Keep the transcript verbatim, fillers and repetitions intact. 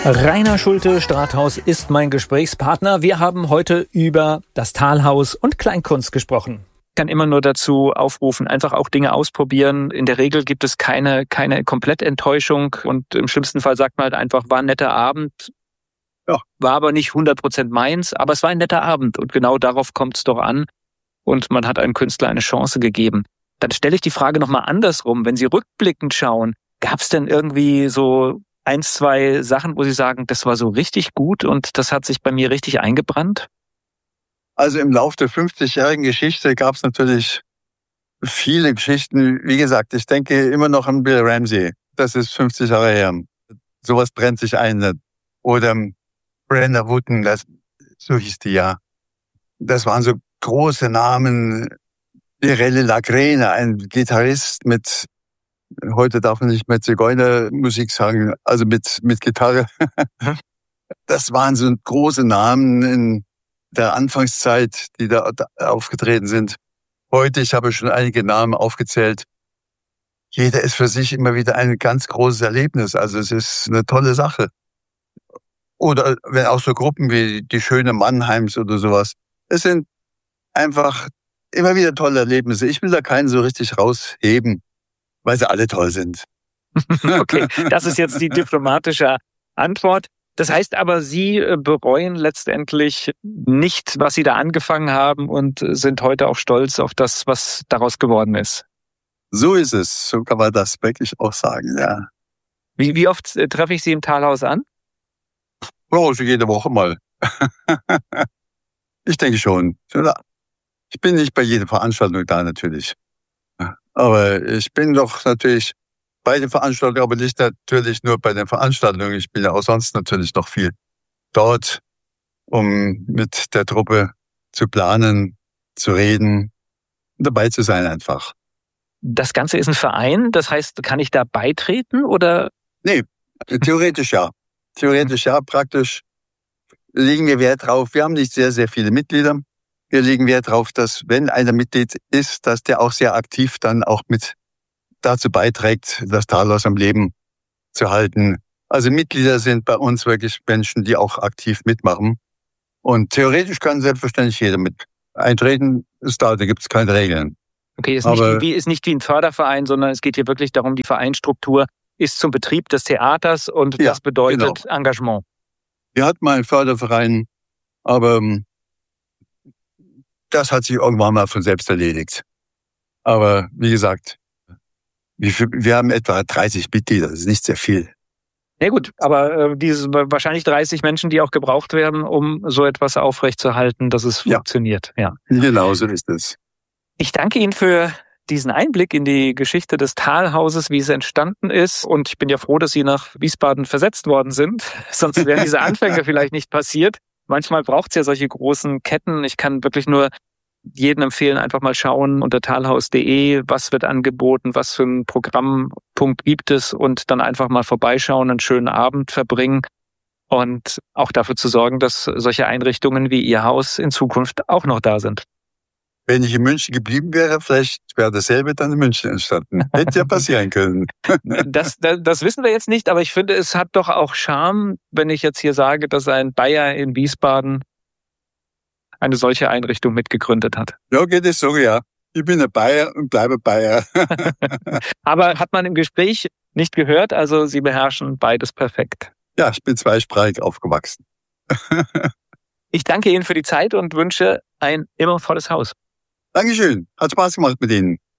Rainer Schulte-Strathaus ist mein Gesprächspartner. Wir haben heute über das Talhaus und Kleinkunst gesprochen. Ich kann immer nur dazu aufrufen, einfach auch Dinge ausprobieren. In der Regel gibt es keine, keine Komplettenttäuschung und im schlimmsten Fall sagt man halt einfach, war ein netter Abend. Ja, war aber nicht hundert Prozent meins, aber es war ein netter Abend und genau darauf kommt es doch an und man hat einem Künstler eine Chance gegeben. Dann stelle ich die Frage nochmal andersrum. Wenn Sie rückblickend schauen, gab es denn irgendwie so eins, zwei Sachen, wo Sie sagen, das war so richtig gut und das hat sich bei mir richtig eingebrannt? Also im Laufe der fünfzigjährigen Geschichte gab es natürlich viele Geschichten. Wie gesagt, ich denke immer noch an Bill Ramsey. Das ist fünfzig Jahre her. Sowas brennt sich ein. Oder Brenda Wooten, das, so hieß die ja. Das waren so große Namen. Irene Lagrene, ein Gitarrist mit, heute darf man nicht mehr Zigeunermusik sagen, also mit, mit Gitarre. Das waren so große Namen in der Anfangszeit, die da aufgetreten sind. Heute, ich habe schon einige Namen aufgezählt. Jeder ist für sich immer wieder ein ganz großes Erlebnis. Also es ist eine tolle Sache. Oder wenn auch so Gruppen wie die Schöne Mannheims oder sowas. Es sind einfach immer wieder tolle Erlebnisse. Ich will da keinen so richtig rausheben, weil sie alle toll sind. Okay, das ist jetzt die diplomatische Antwort. Das heißt aber, Sie bereuen letztendlich nicht, was Sie da angefangen haben und sind heute auch stolz auf das, was daraus geworden ist. So ist es. So kann man das wirklich auch sagen, ja. Wie, wie oft treffe ich Sie im Talhaus an? Oh, so jede Woche mal. Ich denke schon. Ich bin nicht bei jeder Veranstaltung da natürlich. Aber ich bin doch natürlich bei den Veranstaltungen, aber nicht natürlich nur bei den Veranstaltungen. Ich bin ja auch sonst natürlich noch viel dort, um mit der Truppe zu planen, zu reden, dabei zu sein einfach. Das Ganze ist ein Verein, das heißt, kann ich da beitreten oder? Nee, theoretisch ja. Theoretisch ja, praktisch legen wir Wert drauf. Wir haben nicht sehr, sehr viele Mitglieder. Wir legen Wert darauf, dass wenn einer Mitglied ist, dass der auch sehr aktiv dann auch mit dazu beiträgt, das Talhaus am Leben zu halten. Also Mitglieder sind bei uns wirklich Menschen, die auch aktiv mitmachen. Und theoretisch kann selbstverständlich jeder mit eintreten. Ist da, da gibt es keine Regeln. Okay, ist nicht, wie, ist nicht wie ein Förderverein, sondern es geht hier wirklich darum, die Vereinsstruktur ist zum Betrieb des Theaters und ja, das bedeutet genau. Engagement. Wir hatten mal einen Förderverein, aber das hat sich irgendwann mal von selbst erledigt. Aber wie gesagt, wir haben etwa dreißig Mitglieder, das ist nicht sehr viel. Ja gut, aber äh, diese wahrscheinlich dreißig Menschen, die auch gebraucht werden, um so etwas aufrechtzuerhalten, dass es funktioniert. Ja. Ja. Genau, so ist es. Ich danke Ihnen für diesen Einblick in die Geschichte des Talhauses, wie es entstanden ist. Und ich bin ja froh, dass Sie nach Wiesbaden versetzt worden sind. Sonst wären diese Anfänge vielleicht nicht passiert. Manchmal braucht es ja solche großen Ketten. Ich kann wirklich nur jedem empfehlen, einfach mal schauen unter talhaus punkt de, was wird angeboten, was für einen Programmpunkt gibt es und dann einfach mal vorbeischauen, einen schönen Abend verbringen und auch dafür zu sorgen, dass solche Einrichtungen wie Ihr Haus in Zukunft auch noch da sind. Wenn ich in München geblieben wäre, vielleicht wäre dasselbe dann in München entstanden. Hätte ja passieren können. Das, das, das wissen wir jetzt nicht, aber ich finde, es hat doch auch Charme, wenn ich jetzt hier sage, dass ein Bayer in Wiesbaden eine solche Einrichtung mitgegründet hat. Ja, geht es so, ja. Ich bin ein Bayer und bleibe Bayer. Aber hat man im Gespräch nicht gehört, also Sie beherrschen beides perfekt. Ja, ich bin zweisprachig aufgewachsen. Ich danke Ihnen für die Zeit und wünsche ein immer volles Haus. Dankeschön. Hat Spaß gemacht mit Ihnen.